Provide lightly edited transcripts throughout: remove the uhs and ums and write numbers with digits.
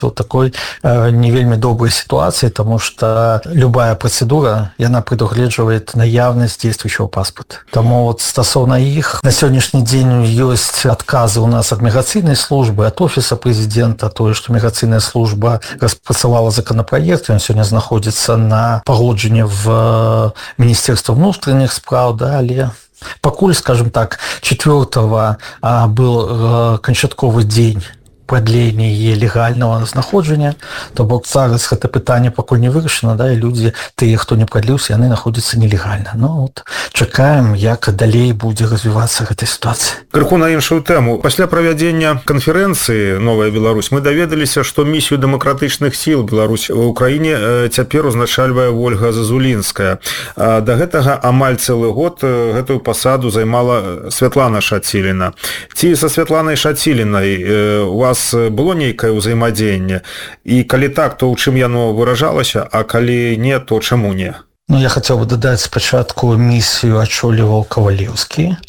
у такой не вельмі добрай сітуацыі, тому что любая працэдура яна прадугледжвае наяўнасць дзействуючого паспорта. Таму вот стасоўна іх на сённяшні дзень ёсць адказы у нас ад міграцыйнай службы, ад офіса прэзідэнта, тое, што міграцыйная служба распрацавала законопроект, ён сёння знаходзіцца на пагоджанні в Міністэрства внутренних справ, да, але пакуль, скажем так, 4-го был канчатковы дзень прадлення яе легального знаходжання, то бок зараз гэта пытанне пакуль не вырашана, да, і людзі, тыя, хто не прадліўся, яны знаходзяцца нелегальна. Ну, вот, чакаем, як далей будзе развівацца гэта сітуацыя. Крыху на іншую тэму. Пасля правядзення канферэнцыі «Новая Беларусь» мы даведаліся, што місію дэмакратычных сіл Беларусь у Украіне цяпер узначальвае Ольга Зазулінская. Да гэтага амаль цэлы год гэтую пасаду займала Святлана Шаціліна. Ці са Святланай Шацілінай у вас было нейкае ўзаемадзеянне, і калі так, то ў чым яно выражалася, а калі не, то чаму не? Ну, я хотел бы дадаць спачатку місію ачоліваў Кавалеўскі,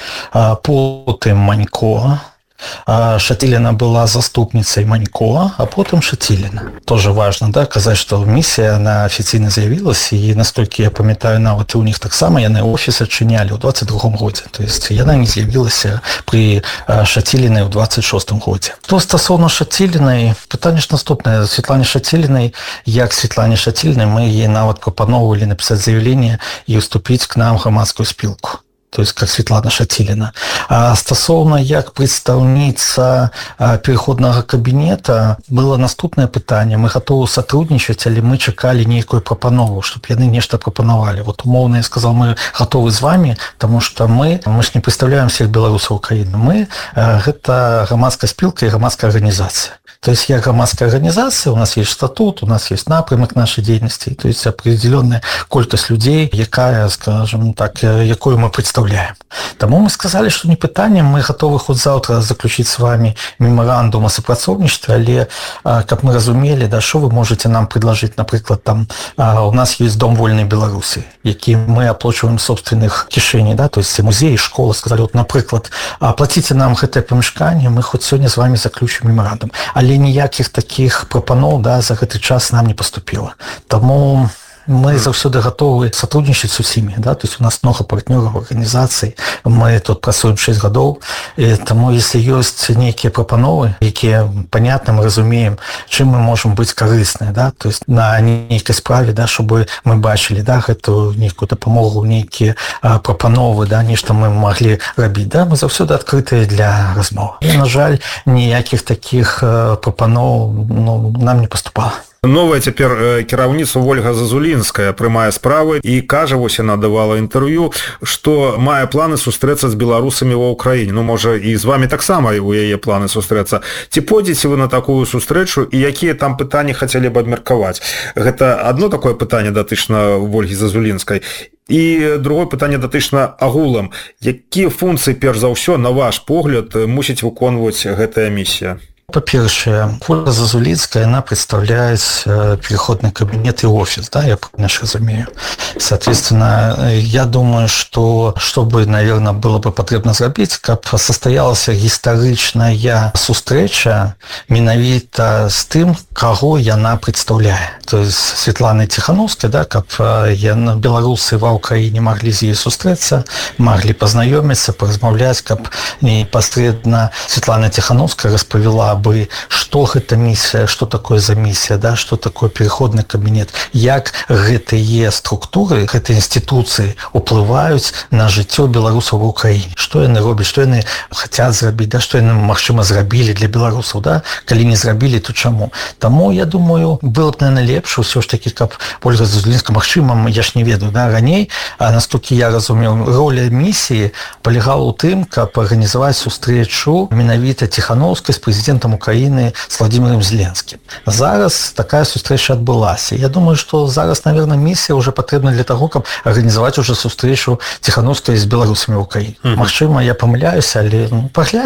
потым Манько. Шаціліна была заступніцай Манько, а потым Шаціліна. Тоже важно, да, казаць, што місія, она афіцыйна заявілася, і настолькі я памятаю, нават і у них таксама яны офіс адчынялі ў 22-м годзе. То есть яна не з'явілася пры Шацілінай у 26-м годзе. То стасоўна Шацілінай, пытанне ж наступнае. Святлане Шацілінай, як Святлане Шацілінай, мы ей нават прапаноўвалі напісаць заявленне і уступіць к нам грамадскую спілку. То есть как Светлана Шаціліна. А стасоўна як прадстаўніца пераходнага кабінета было наступнае пытанне. Мы гатовы сотрудничать, але мы чакалі нейкую прапанову, чтобы яны нешта прапанавалі. Вот умоўна я сказал, мы готовы з вами, потому что мы ж не представляем всех беларусаў Украины. Мы гэта грамадская спілка і грамадская организация. То есть я громадская организация, у нас есть статут, у нас есть напрямок нашей деятельности, то есть определенная колькость людей, якая, скажем так, якую мы представляем. Тому мы сказали, что не пытание, мы готовы хоть завтра заключить с вами меморандум о супрацоўніцтве, але как мы разумели, да, что вы можете нам предложить, например, там у нас есть Дом вольной Беларуси, які мы оплачиваем собственных кишеней, да, то есть музей, школа, сказали, вот, например, оплатите нам гэтае памяшканне, мы хоть сегодня с вами заключим меморандум. Але ніякіх таких прапаноў, да, за гэты час нам не поступило. Тому мы заўсёды готовы сотрудничать с усімі, да, то есть у нас много партнеров, организаций, мы тут працуем 6 годов, и тому если есть некие прапановы, якія понятно, мы разумеем, чым мы можем быть карысныя, да, то есть на нейкай справе, да, чтобы мы бачили, да, гэтую нейкую дапамогу, нейкія прапановы, да, нешта мы могли рабіць, да, мы заўсёды адкрытыя для размов. И, на жаль, ніякіх таких прапаноў, ну, нам не поступало. Новая цяпер кіраўніца Ольга Зазулінская прымае справы і кажа, вось яна давала інтэрв'ю, што мае планы сустрэцца з беларусамі ва ўкраіне. Ну, можа, і з вами таксама у яе планы сустрэцца. Ці пойдзеце вы на такую сустрэчу і якія там пытанні хацелі б абмеркаваць? Гэта адно такое пытанне датычна Ольгі Зазулінскай. І другое пытанне датычна агулам. Якія функцыі, перш за ўсё, на ваш погляд, мусіць выконваць гэтая місія? По-перше, Ольга Зазулінская, она представляет переходный кабинет и офис, да, я правильно разумею. Соответственно, я думаю, что, чтобы, наверное, было бы потребно зрабіць, каб состоялася гістарычная сустрэча менавіта з тым, каго яна представляе. То есть Светлана Тихановская, да, каб беларусы ва Украине могли з ей сустрэцца, могли познаёміцца, поразмаўляць, каб непосредственно Светлана Тихановская распавяла бы, что гэта миссия, что такое за миссия, да, что такое переходный кабинет, як гэтыя структуры, гэтыя институции уплываюць на жыццё беларусаў в Украине. Что яны робяць, что яны хотят зрабіць, да, что яны, магчыма, зрабілі для беларусаў, да, калі не зрабілі, то чаму. Таму, я думаю, было б, наверное, лепш, ўсё ж таки, каб Ольга Зазулінская, магчыма, я ж не ведаю, да, раней, а настолькі я разумеў, роля миссии полягала ў тым, каб арганізаваць сустрэчу менавіта Тихановскай з прэзідэнтам Украины с Владимиром Зеленским. Зараз такая сустрэча адбылася. Я думаю, что зараз, наверное, миссия уже потребна для того, как организовать уже сустрэчу Тихановской с белорусами в Украине. Магчыма, я помыляюсь, але, ну, поглядим.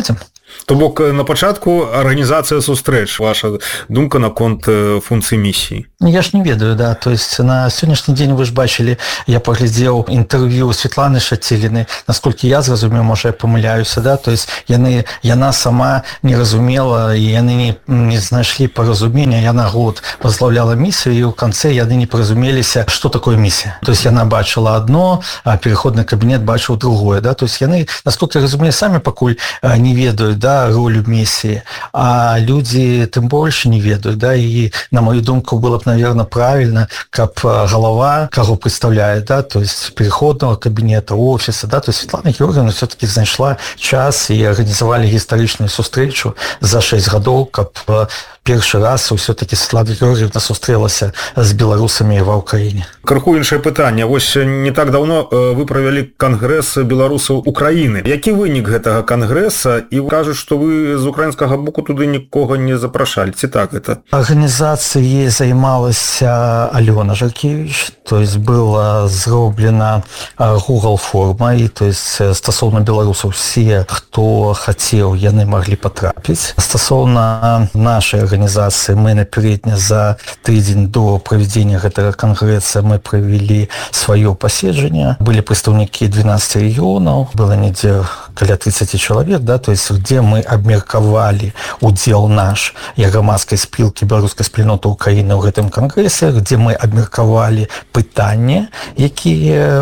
То бок на пачатку арганізацыя сустрэч, ваша думка наконт функцыі місіі? Я ж не ведаю, да, то есть на сённяшні дзень вы ж бачылі, я паглядзеў інтэрв'ю Светланы Шаціліны, насколькі я зразумеў, можа я памыляюся, да, то есть яна сама не разумела, і яны не знайшлі паразумення, яна год возглавляла місію, і ў канцы яны не паразумеліся, што такое місія. То есть яна бачыла одно, а переходны кабінет бачыў другое, да, то есть яны, насколько я разумею, самі пакуль не ведаюць, да, ролю місіі, а людзі тым больш не ведаюць, да, і на мою думку было б, наверное, правильно, каб голова, кого представляет, да, то есть переходного кабинета, офиса, да, то есть Светлана Георгиевна все-таки знайшла час и организовали гістарычную сустрэчу за 6 гадоў, каб першы раз все-таки Светлана Георгиевна сустрэлася з беларусамі ва ўкраіне. Крыху іншае пытанне. Вось не так давно вы правялі кангрэс беларусаў Украіны. Які вынік гэтага кангрэса? І кажуць, што вы з украінскага боку туды нікога не запрашалі. Ці так гэта? Арганізацыяй займалася Алёна Жаркевич, то есть была зроблена Google форма, і то есть стасоўна беларусаў все, хто хацеў, яны маглі патрапіць. Стасоўна нашай организации мы напярэдне за тыдзень до правядзення гэтага кангрэса мы правялі сваё паседжанне. Былі прадстаўнікі 12 рэгіёнаў, было недзе каля 30 чалавек, да, то есть где мы абмеркавалі удзел наш як грамадскай спілкі беларускай спільноты Украіны ў гэтым кангрэсе, где мы абмеркавалі пытанні, якія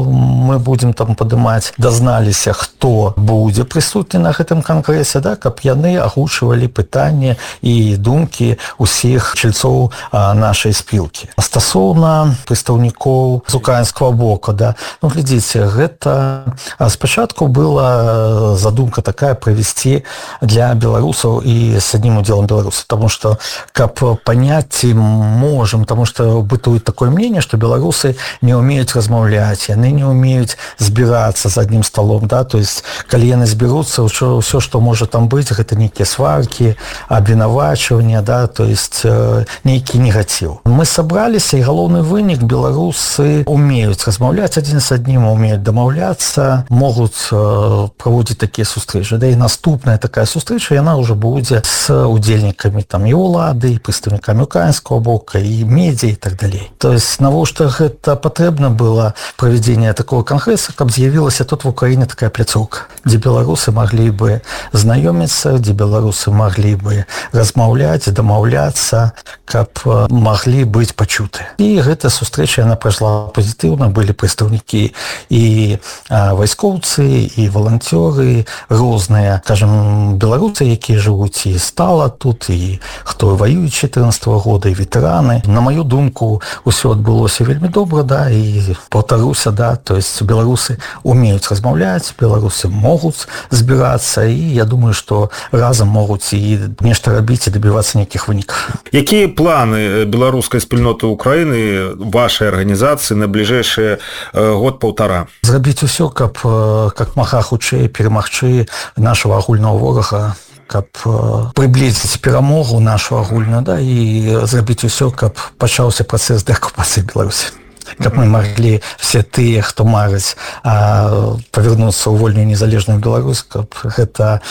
мы будзем там падымаць, дазналіся, хто будзе прысутны на гэтым кангрэсе, да, каб яны агучвалі пытанні і думкі усіх чальцоў нашай спілкі. Стасоўна прадстаўнікоў з украінскага боку, да, ну, глядзіце, гэта спачатку была задумка такая провести для белорусов и с одним уделом белорусов, потому что, как понять можем, потому что бытует такое мнение, что белорусы не умеют размовлять, они не умеют сбираться за одним столом, да, то есть, когда они сберутся, все, что может там быть, это некие сварки, обвинувачивания, да, то есть, некий негатив. Мы собрались, и головный вынік, белорусы умеют размовлять один с одним, умеют домовляться, могут проводить такие сустрэчы. Да, и наступная такая сустрэча, яна уже будзе с удзельнікамі там и улады, и прадстаўнікамі украінскага бока, и медиа, и так далее. То есть, навошта гэта патрэбна было проведение такого конгресса, каб з'явілася тут в Украине такая пляцоўка, где белорусы могли бы знакомиться, где белорусы могли бы размаўляць, домовляться, каб могли быть пачуты. И гэта сустрэча, она прошла позитивно, были прадстаўнікі и вайскоўцы, и волонтеры, розныя, скажем, беларусы, якія жывуць і стала тут, і хто воюе 14 года, і ветэраны. На мою думку, усё адбылося вельмі добра, да, і повторюся, да, то есть беларусы умеюць размаўляць, беларусы могуць збірацца, і я думаю, што разам могуць і нешта рабіць і добівацца нейкіх вынікаў. Якія планы беларускай спільноты Украіны, вашай арганізацыі на бліжэйшыя год-паўтара? Зрабіць усё, каб как мага хутчэй перамагчы нашего агульнага ворага, каб прыблізіць перамогу нашу агульную, да, і зрабіць усё, каб пачаўся працэс дэакупацыі Беларусі. Каб мы маглі все тыя, хто марыць павярнуцца ў вольную незалежную Беларусь, каб гэта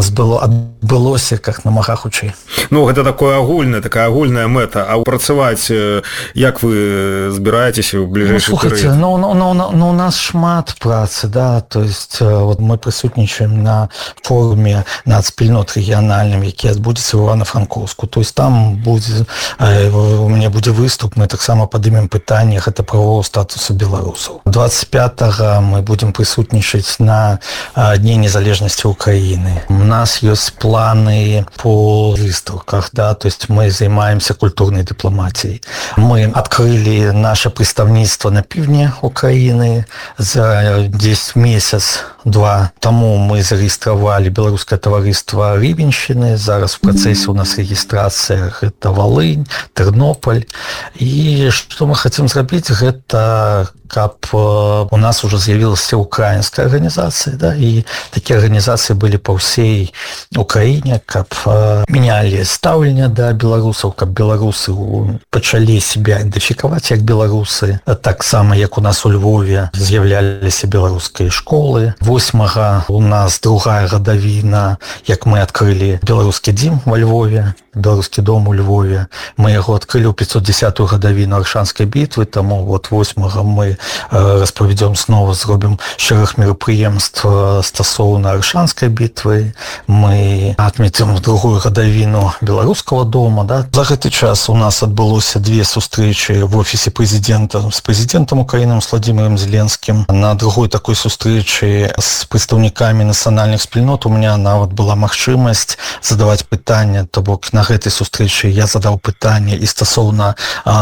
адбылося как намага хутчэй. Ну, гэта такая агульная мэта. А працаваць, як вы збіраецеся ў бліжэйшы перыяд? Ну, у нас шмат працы, да, то есть вот мы прысутнічаем на форуме нацспільнот рэгіянальным, які адбудзецца ў Івана-Франкоўску. То есть там будзе, у мяне будзе выступ, мы таксама падымем пытанне гэта правового статуса белорусов. 25-го мы будем присутничать на Дне незалежности Украины. У нас есть планы по выставках, да, то есть мы занимаемся культурной дипломатией. Мы открыли наше представительство на півдні Украины за 10 месяц-два тому мы зарегистрировали белорусское товариство Рыбинщины. Зараз в процессе у нас регистрация это Волынь, Тернополь. И что мы хотим сделать, это каб у нас уже з'явілася украінская арганізацыя, да, і такія арганізацыі былі па ўсей Украіне, каб мянялі стаўленне да беларусаў, каб беларусы пачалі себя ідэнтыфікаваць як беларусы. Таксама, як у нас у Львове з'яўляліся беларускія школы. 8-га у нас другая гадавіна, як мы адкрылі беларускі дзім во Львове, беларускі дом у Львове. Мы яго адкрылі ў 510-ю гадавіну Аршанскай бітвы, таму вот 8-га мы распавядзём снова, зробім шэраг мерапрыемств стасоўна Аршанскай бітвы. Мы адметім другую гадавіну беларускага дома. Да? За гэты час у нас адбылося 2 сустрэчы в офісе прэзідэнта з прэзідэнтам Украіны з Владимиром Зеленскім. На другой такой сустрэчы з прадстаўнікамі нацыянальных спільнот у меня нават была магчымасць задаваць пытанне, то бок на гэтай сустрэчы я задаў пытанне і стасоўна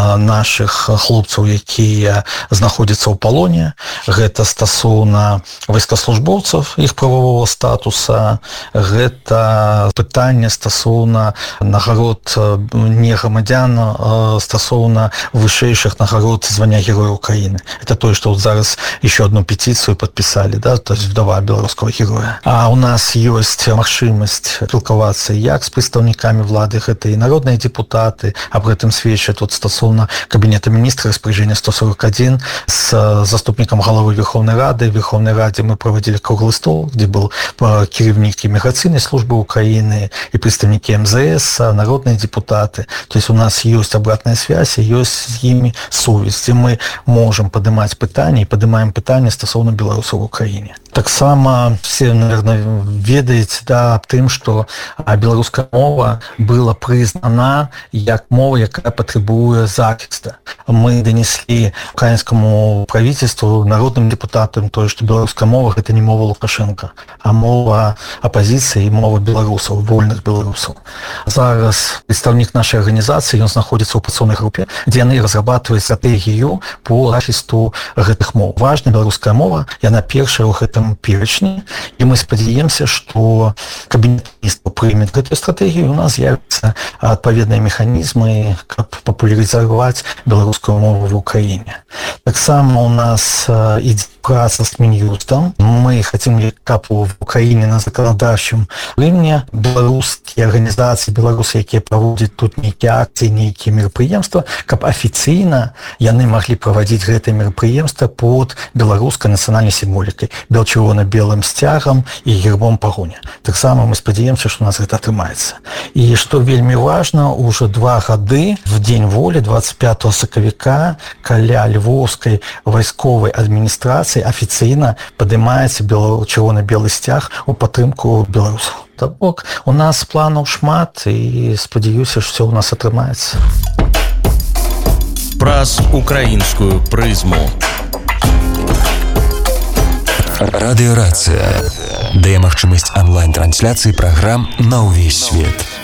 наших хлопцаў, якія знаходзяцца ў палоне. Гэта стасоўна вайскаслужбоўцаў, іх правового статуса. Гэта пытанне стасоўна нагарод не грамадзян, стасоўна вышэйшых нагарод звання Героя Украіны. Это тое, што вот зараз еще одну петицию подписали, да, то есть вдова белорусского героя. А у нас есть магчымасць спілкавацца як з прадстаўнікамі влады, гэта і народныя депутаты, об гэтым сведчаць вот стасоўна кабінета міністра распорядження 141 с заступником головы Верховной Рады. В Верховной Раде мы проводили круглый стол, где был кіраўнік иммиграционной службы Украины и представники МЗС, народные депутаты. То есть у нас есть обратная связь, есть с ними сувязь, где мы можем поднимать пытанні, и поднимаем пытанні стасоўна беларусаў в Украине. Таксама все, наверное, ведаеце, да, аб тым, што беларуская мова была прызнана як мова, якая патрабуе захіста. Мы донесли украинскому правительству, народным депутатам, тое, што беларуская мова гэта не мова Лукашенко, а мова апозіцыі і мова беларусаў, вольных беларусаў. Зараз прадстаўнік нашай арганізацыі, ён знаходзіцца ў працоўнай групе, дзе яны разрабатываюць стратэгію по захісту гэтых моў. Важна беларуская мова, яна першая ў гэтым перечні, і мы спадзяемся, што кабінет міністраў прыме гэтую стратэгію, у нас з'явяцца адпаведныя механізмы, каб папулярызаваць беларускую мову в Украіне. Таксама у нас ідзе праца з Мін'юстам. Мы хотим, каб в Украіне на законодаўчым рівні беларускія арганізацыі, беларусы, якія праводзяць тут нейкія акцыі, нейкія мерапрыемствы, каб афіцыйна яны маглі праводзіць гэтыя мерапрыемствы под беларускай нацыянальнай сімволікай, бело-чырвона-белым сцягам і гербом пагоня. Таксама мы спадзяемся, што у нас гэта атрымаецца. І што вельмі важна, уже 2 гады в Дзень волі 25 сакавіка каля львоўскай вайсковай адміністрацыі афіцыйна падымаецца чырвона-белы сцяг у падтрымку беларусаў. Так бок, у нас планаў шмат, і спадзяюся, што ўсё у нас атрымаецца. Праз украінскую прызму. Радыёрацыя дае магчымасць онлайн-трансляцыі праграм на ўвесь свет.